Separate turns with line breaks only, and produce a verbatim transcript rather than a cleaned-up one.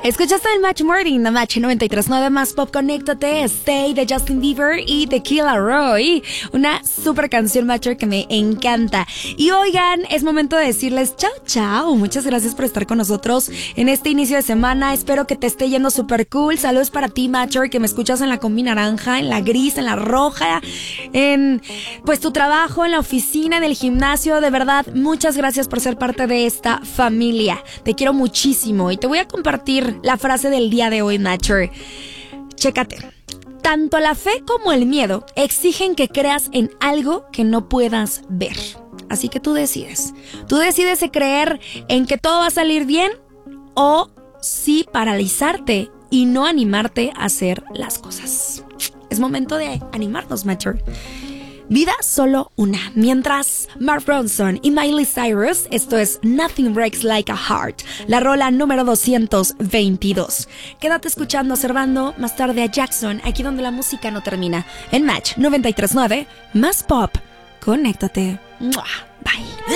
Escuchaste el Match Morning, The Match noventa y tres punto nueve más Pop. Conéctate, Stay de Justin Bieber y Tequila Roy. Una super canción, Matcher, que me encanta. Y oigan, es momento de decirles chao, chao. Muchas gracias por estar con nosotros en este inicio de semana. Espero que te esté yendo super cool. Saludos para ti, Matcher, que me escuchas en la combi naranja, en la gris, en la roja, en pues tu trabajo, en la oficina, en el gimnasio. De verdad, muchas gracias por ser parte de esta familia. Te quiero muchísimo y te voy a compartir la frase del día de hoy, Matcher. Chécate. Tanto la fe como el miedo exigen que creas en algo que no puedas ver. Así que tú decides. Tú decides si creer en que todo va a salir bien o si paralizarte y no animarte a hacer las cosas. Es momento de animarnos, Matcher. Vida solo una. Mientras Mark Ronson y Miley Cyrus, esto es Nothing Breaks Like a Heart, la rola número doscientos veintidós. Quédate escuchando, observando más tarde a Jackson, aquí donde la música no termina, en Match noventa y tres punto nueve, más pop. Conéctate. ¡Mua! Bye.